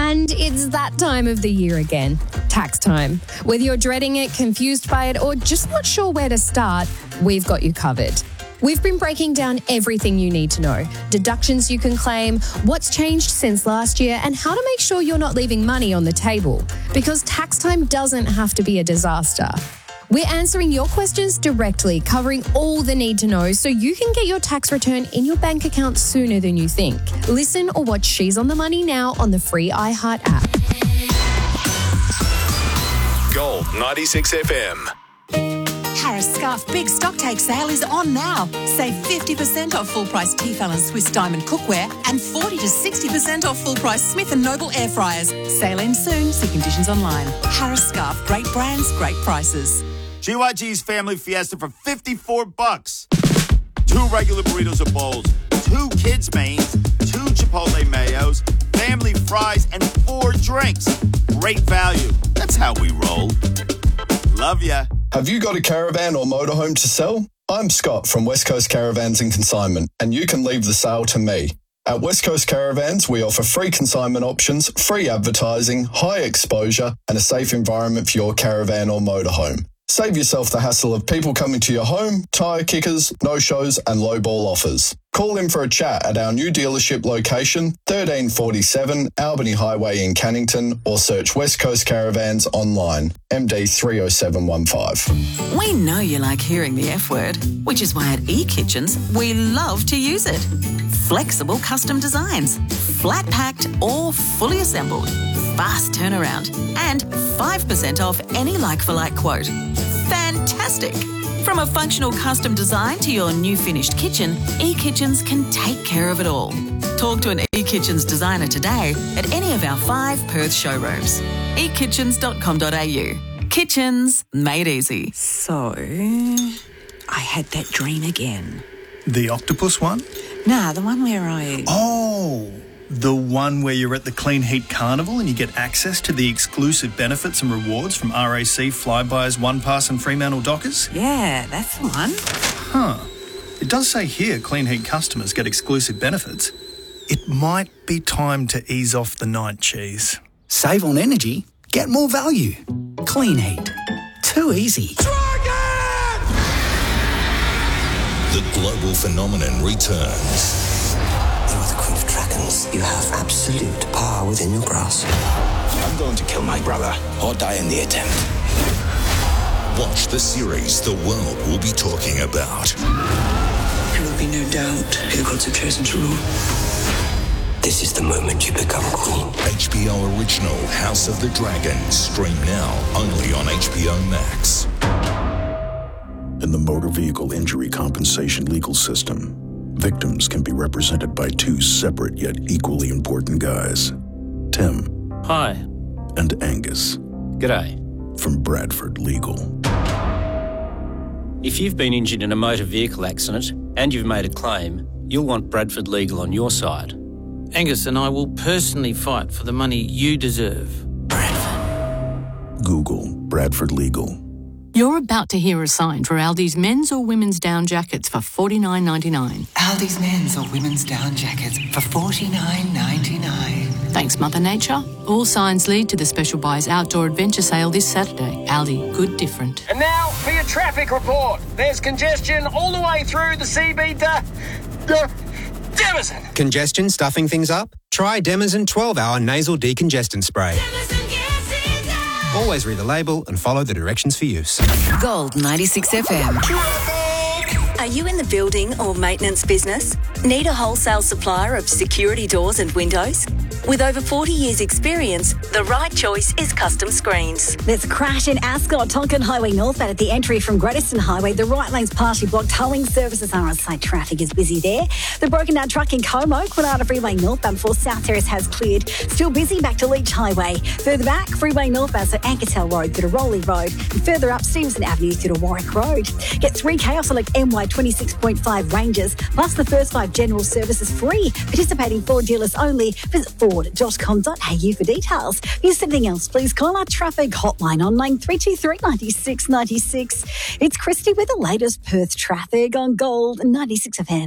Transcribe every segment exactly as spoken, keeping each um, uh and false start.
And it's that time of the year again, tax time. Whether you're dreading it, confused by it, or just not sure where to start, we've got you covered. We've been breaking down everything you need to know, deductions you can claim, what's changed since last year, and how to make sure you're not leaving money on the table. Because tax time doesn't have to be a disaster. We're answering your questions directly, covering all the need to know so you can get your tax return in your bank account sooner than you think. Listen or watch She's on the Money now on the free iHeart app. Gold ninety-six F M. Harris Scarf Big Stock Take Sale is on now. Save fifty percent off full-price Tefal and Swiss Diamond cookware and forty to sixty percent off full-price Smith and Noble air fryers. Sale ends soon. See conditions online. Harris Scarf. Great brands, great prices. G Y G's Family Fiesta for fifty-four bucks. Two regular burritos or bowls, two kids' mains, two Chipotle mayos, family fries, and four drinks. Great value. That's how we roll. Love ya. Have you got a caravan or motorhome to sell? I'm Scott from West Coast Caravans and Consignment, and you can leave the sale to me. At West Coast Caravans, we offer free consignment options, free advertising, high exposure, and a safe environment for your caravan or motorhome. Save yourself the hassle of people coming to your home, tyre kickers, no-shows, and low-ball offers. Call in for a chat at our new dealership location, thirteen forty-seven Albany Highway in Cannington, or search West Coast Caravans online, M D three oh seven one five. We know you like hearing the F word, which is why at eKitchens, we love to use it. Flexible custom designs, flat-packed or fully assembled, fast turnaround, and five percent off any like-for-like quote. Fantastic! From a functional custom design to your new finished kitchen, eKitchens can take care of it all. Talk to an eKitchens designer today at any of our five Perth showrooms. e kitchens dot com dot a u. Kitchens made easy. So, I had that dream again. The octopus one? Nah, the one where I... Oh, the one where you're at the Clean Heat Carnival and you get access to the exclusive benefits and rewards from R A C, Flybuys, OnePass and Fremantle Dockers? Yeah, that's the one. Huh. It does say here Clean Heat customers get exclusive benefits. It might be time to ease off the night cheese. Save on energy, get more value. Clean Heat. Too easy. Dragon! The global phenomenon returns. You are the Queen of Dragons. You have absolute power within your grasp. I'm going to kill my brother or die in the attempt. Watch the series the world will be talking about. There will be no doubt who gods have chosen to rule. This is the moment you become queen. H B O original House of the Dragon. Stream now only on H B O Max. In the motor vehicle injury compensation legal system, victims can be represented by two separate yet equally important guys. Tim. Hi. And Angus. G'day. From Bradford Legal. If you've been injured in a motor vehicle accident and you've made a claim, you'll want Bradford Legal on your side. Angus and I will personally fight for the money you deserve. Bradford. Google Bradford Legal. You're about to hear a sign for Aldi's men's or women's down jackets for forty-nine ninety-nine. Aldi's men's or women's down jackets for forty-nine ninety-nine. Thanks, Mother Nature. All signs lead to the Special Buys Outdoor Adventure Sale this Saturday. Aldi, good different. And now for your traffic report. There's congestion all the way through the C B to... Uh, Demazin. Congestion stuffing things up? Try Demazin twelve hour nasal decongestant spray. Always read the label and follow the directions for use. Gold ninety-six F M. Are you in the building or maintenance business? Need a wholesale supplier of security doors and windows? With over forty years' experience, the right choice is Custom Screens. There's a crash in Ascot, Tonkin Highway northbound at the entry from Great Eastern Highway. The right lane's partially blocked. Towing services are on site. Traffic is busy there. The broken down truck in Como, Quinata Freeway northbound before South Terrace has cleared. Still busy back to Leach Highway. Further back, Freeway northbound, so Ankertel Road through to Rowley Road. And further up, Stevenson Avenue through to Warwick Road. Get three K off select M Y twenty-six point five Rangers, plus the first five general services free. Participating Ford dealers only. Visit ford dot com dot a u for details. If there's anything else, please call our traffic hotline on nine three two three, nine six nine six. It's Christy with the latest Perth traffic on Gold ninety-six F M.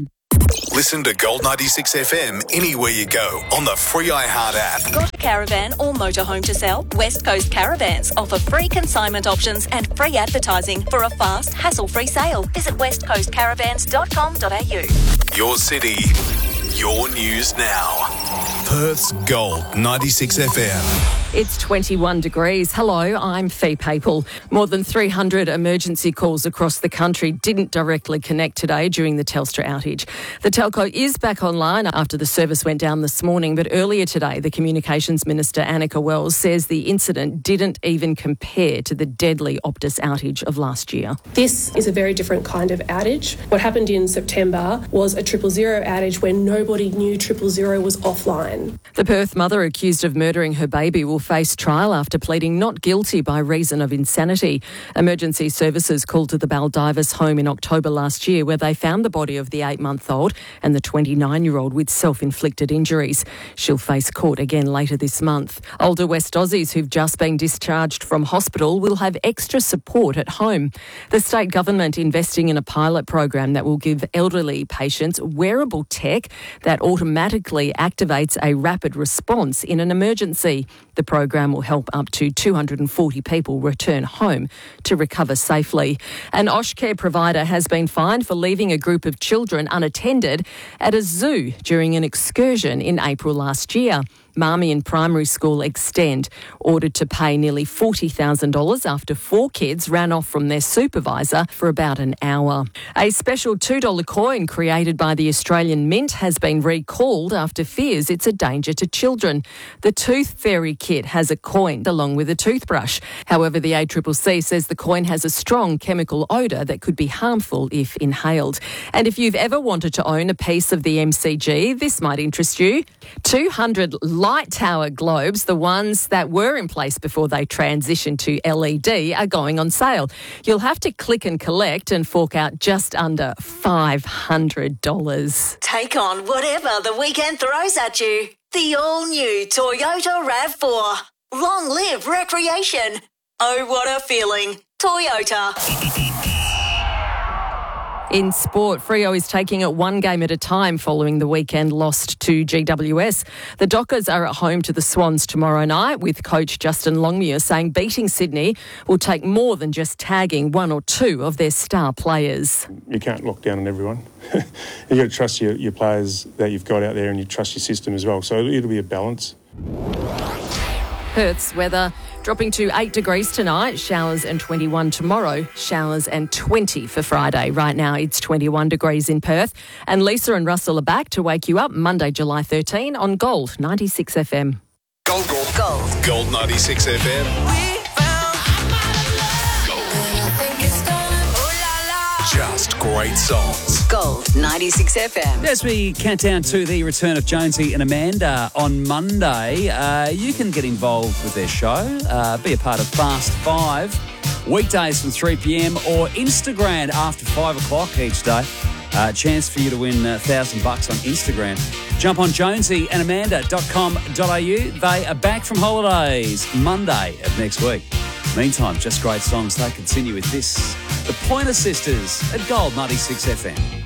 Listen to Gold ninety-six F M anywhere you go on the free iHeart app. Got a caravan or motorhome to sell? West Coast Caravans offer free consignment options and free advertising for a fast, hassle-free sale. Visit west coast caravans dot com dot a u. Your city, your news now. Perth's Gold ninety-six F M. It's twenty-one degrees. Hello, I'm Fee Papel. More than three hundred emergency calls across the country didn't directly connect today during the Telstra outage. The telco is back online after the service went down this morning, but earlier today, the Communications Minister, Annika Wells, says the incident didn't even compare to the deadly Optus outage of last year. This is a very different kind of outage. What happened in September was a triple zero outage where nobody knew triple zero was offline. The Perth mother accused of murdering her baby will face trial after pleading not guilty by reason of insanity. Emergency services called to the Baldivis home in October last year, where they found the body of the eight-month-old and the twenty-nine-year-old with self-inflicted injuries. She'll face court again later this month. Older West Aussies who've just been discharged from hospital will have extra support at home. The state government investing in a pilot program that will give elderly patients wearable tech that automatically activates a rapid response in an emergency. The program will help up to two hundred forty people return home to recover safely. An Osh Care provider has been fined for leaving a group of children unattended at a zoo during an excursion in April last year. Marmion Primary School Extend ordered to pay nearly forty thousand dollars after four kids ran off from their supervisor for about an hour. A special two dollar coin created by the Australian Mint has been recalled after fears it's a danger to children. The Tooth Fairy kit has a coin along with a toothbrush. However, the A C C C says the coin has a strong chemical odour that could be harmful if inhaled. And if you've ever wanted to own a piece of the M C G, this might interest you. two hundred light tower globes, the ones that were in place before they transitioned to L E D, are going on sale. You'll have to click and collect and fork out just under five hundred dollars. Take on whatever the weekend throws at you. The all-new Toyota RAV four. Long live recreation. Oh, what a feeling. Toyota. In sport, Freo is taking it one game at a time following the weekend loss to G W S. The Dockers are at home to the Swans tomorrow night, with coach Justin Longmuir saying beating Sydney will take more than just tagging one or two of their star players. You can't lock down on everyone. You've got to trust your, your players that you've got out there, and you trust your system as well. So it'll be a balance. Perth's weather dropping to eight degrees tonight, showers and twenty-one tomorrow, showers and twenty for Friday. Right now it's twenty-one degrees in Perth. And Lisa and Russell are back to wake you up Monday, July thirteenth on Gold ninety-six F M. Gold, gold, gold. Gold ninety-six F M. Just great songs. Gold ninety-six F M. As we count down to the return of Jonesy and Amanda on Monday, uh, you can get involved with their show, uh, be a part of Fast Five, weekdays from three p.m. or Instagram after five o'clock each day. Uh, chance for you to win a thousand bucks on Instagram. Jump on jonesy and amanda dot com dot a u. They are back from holidays Monday of next week. Meantime, just great songs. They continue with this. The Pointer Sisters at Gold ninety-six F M.